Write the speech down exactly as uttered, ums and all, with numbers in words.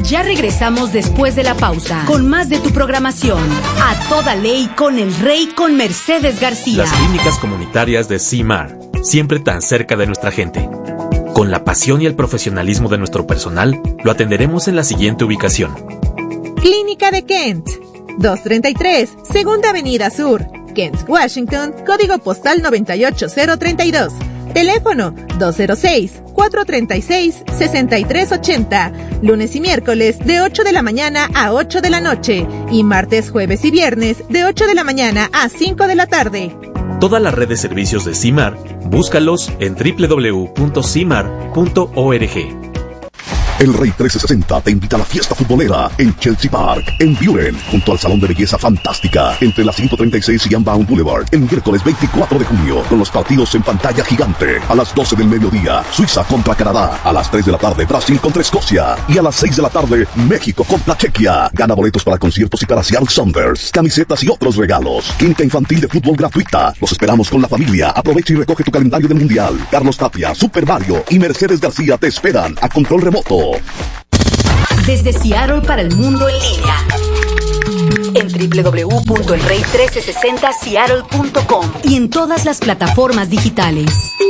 Ya regresamos después de la pausa con más de tu programación. A toda ley con el Rey con Mercedes García. Las clínicas comunitarias de C I M A R, siempre tan cerca de nuestra gente. Con la pasión y el profesionalismo de nuestro personal, lo atenderemos en la siguiente ubicación. Clínica de Kent, doscientos treinta y tres, Segunda Avenida Sur, Kent, Washington, código postal noventa y ocho cero treinta y dos. Teléfono dos cero seis, cuatro tres seis, seis tres ocho cero. Lunes y miércoles de ocho de la mañana a ocho de la noche. Y martes, jueves y viernes de ocho de la mañana a cinco de la tarde. Toda la red de servicios de C I M A R, búscalos en doble u doble u doble u punto cimar punto org. El Rey trescientos sesenta te invita a la fiesta futbolera en Chelsea Park, en Buren, junto al Salón de Belleza Fantástica, entre la ciento treinta y seis y Unbound Boulevard, el miércoles veinticuatro de junio, con los partidos en pantalla gigante. A las doce del mediodía, Suiza contra Canadá. A las tres de la tarde, Brasil contra Escocia. Y a las seis de la tarde, México contra Chequia. Gana boletos para conciertos y para Seattle Sounders, camisetas y otros regalos. Clínica infantil de fútbol gratuita. Los esperamos con la familia. Aprovecha y recoge tu calendario del Mundial. Carlos Tapia, Super Mario y Mercedes García te esperan a control remoto. Desde Seattle para el mundo en línea. En doble u doble u doble u punto el rey mil trescientos sesenta seattle punto com y en todas las plataformas digitales.